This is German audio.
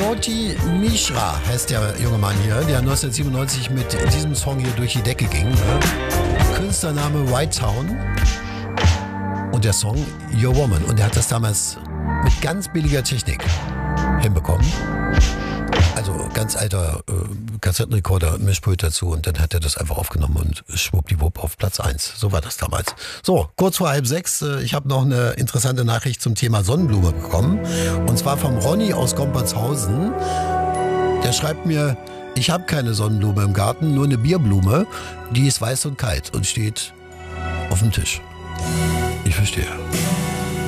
Jyoti Mishra heißt der junge Mann hier, der 1997 mit diesem Song hier durch die Decke ging. Ne? Künstlername White Town und der Song Your Woman. Und er hat das damals mit ganz billiger Technik hinbekommen. Also ganz alter Kassettenrekorder, Mischpult dazu und dann hat er das einfach aufgenommen und schwuppdiwupp auf Platz 1. So war das damals. So, kurz vor 5:30, ich habe noch eine interessante Nachricht zum Thema Sonnenblume bekommen. Und zwar vom Ronny aus Gompertshausen. Der schreibt mir, ich habe keine Sonnenblume im Garten, nur eine Bierblume. Die ist weiß und kalt und steht auf dem Tisch. Ich verstehe.